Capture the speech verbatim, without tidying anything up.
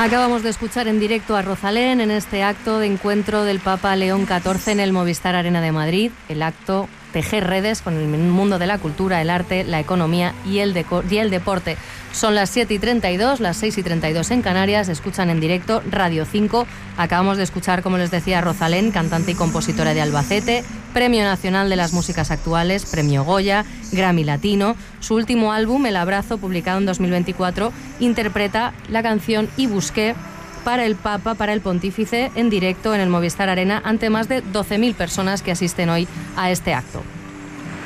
Acabamos de escuchar en directo a Rosalén en este acto de encuentro del Papa León catorce en el Movistar Arena de Madrid. El acto tejer redes con el mundo de la cultura, el arte, la economía y el, deco- y el deporte. Son las siete y treinta y dos, las seis y treinta y dos en Canarias. Escuchan en directo Radio cinco. Acabamos de escuchar, como les decía, a Rosalén, cantante y compositora de Albacete, Premio Nacional de las Músicas Actuales, Premio Goya, Grammy Latino. Su último álbum, El Abrazo, publicado en dos mil veinticuatro, interpreta la canción Y Busqué para el Papa, para el Pontífice, en directo en el Movistar Arena ante más de doce mil personas que asisten hoy a este acto.